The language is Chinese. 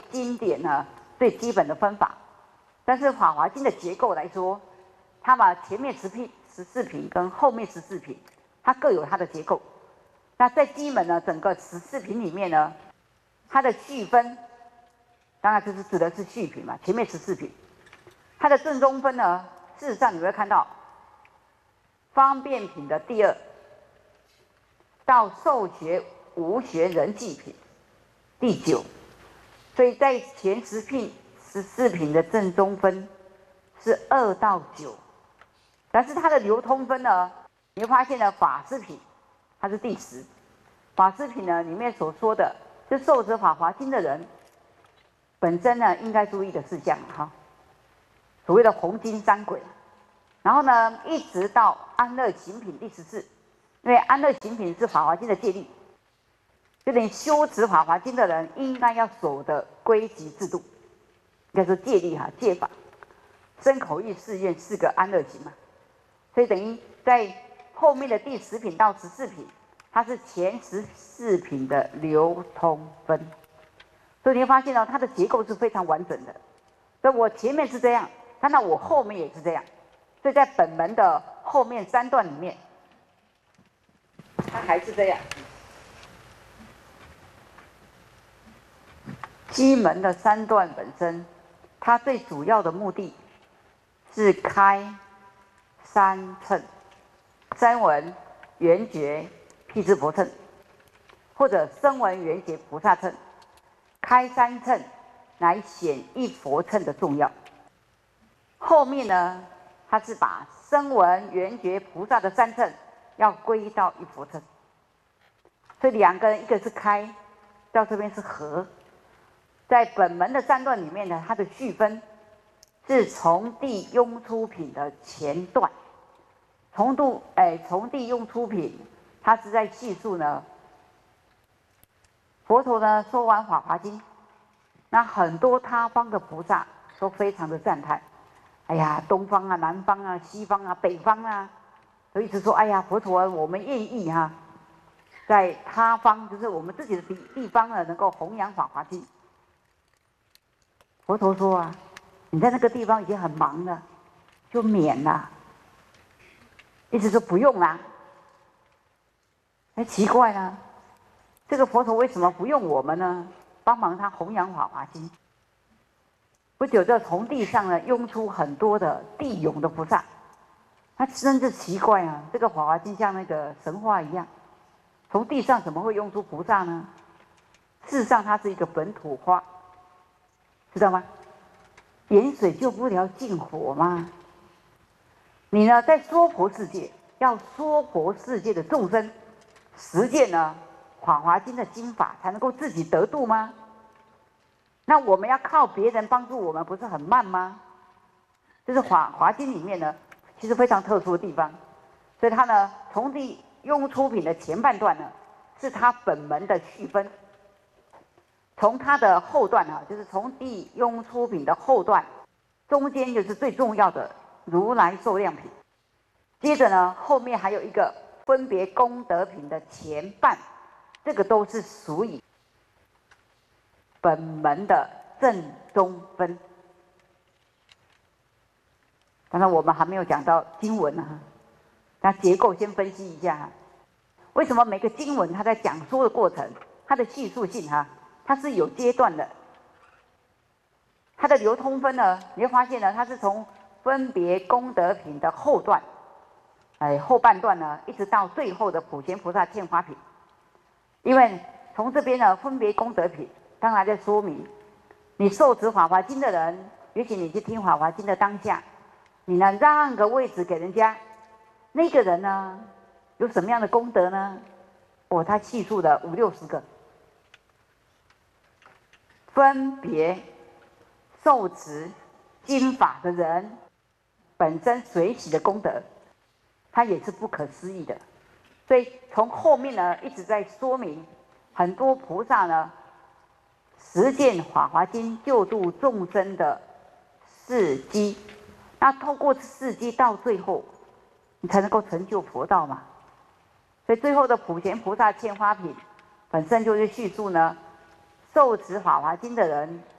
经典呢最基本的分法。但是《法华经》的结构来说，它把前面14品跟后面14品，它各有它的结构。那在基本呢，整个14品里面呢，它的序分，当然这是指的是序品嘛，前面14品，它的正中分呢，事实上你会看到，方便品的第2到受学无学人际品第9，所以在前14品的正中分是2到9，但是它的流通分呢，你会发现呢，法师品它是第10，法师品呢里面所说的，就受持《法华经》的人本身呢应该注意的事项哈，所谓的红金三轨，然后呢一直到安乐行品第14，因为安乐行品是《法华经》的戒律。就连修持《法华经》的人应该要守的规矩制度，应该说戒律哈，戒法、身口意誓愿4个安乐行嘛。所以等于在后面的第10品到14品，它是前14品的流通分。所以你会发现它的结构是非常完整的。所以我前面是这样，看到我后面也是这样。所以在本门的后面3段里面，它还是这样。基门的3段本身，它最主要的目的是开3乘：声闻、缘觉、辟支佛乘，或者声闻缘觉菩萨乘。开3乘来显一佛乘的重要。后面呢，它是把声闻、缘觉、菩萨的3乘要归到一佛乘。所以2个人，一个是开，到这边是合。在本门的3段里面呢，它的序分是从地庸出品的前段。从地庸出品，它是在叙述呢，佛陀呢说完《法华经》，那很多他方的菩萨都非常的赞叹。哎呀，东方啊、南方啊、西方啊、北方啊，都一直说：哎呀，佛陀，我们愿意哈，在他方，就是我们自己的地方呢，能够弘扬《法华经》。佛陀说啊，你在那个地方已经很忙了，就免了。意思说不用啦。哎，奇怪了，这个佛陀为什么不用我们呢？帮忙他弘扬《法华经》。不久，这从地上呢涌出很多的地涌的菩萨，他真是奇怪啊！这个《法华经》像那个神话一样，从地上怎么会涌出菩萨呢？事实上，它是一个本土化。知道吗？盐水救不了近火吗？你呢，在娑婆世界，要娑婆世界的众生实践呢《法华经》的经法，才能够自己得度吗？那我们要靠别人帮助我们，不是很慢吗？这是《法华经》里面呢，其实非常特殊的地方。所以它呢，从地庸出品的前半段呢，是它本门的序分。从它的后段啊，就是从地庸出品的后段，中间就是最重要的如来受量品。接着呢，后面还有一个分别功德品的前半，这个都是属于本门的正中分。当然，我们还没有讲到经文啊，那结构先分析一下，为什么每个经文它在讲说的过程，它的叙述性哈。它是有阶段的，它的流通分呢，你会发现呢，它是从分别功德品的后段，后半段呢，一直到最后的普贤菩萨献花品。因为从这边呢，分别功德品，当然在说明，你受持《法华经》的人，也许你去听《法华经》的当下，你呢让个位置给人家，那个人呢，有什么样的功德呢？哦，他叙述了50、60个。分别受持经法的人本身随喜的功德，它也是不可思议的。所以从后面呢一直在说明，很多菩萨呢实践《法华经》救度众生的事迹。那透过事迹到最后，你才能够成就佛道嘛。所以最后的普贤菩萨献花品，本身就是叙述呢。受持《法华经》的人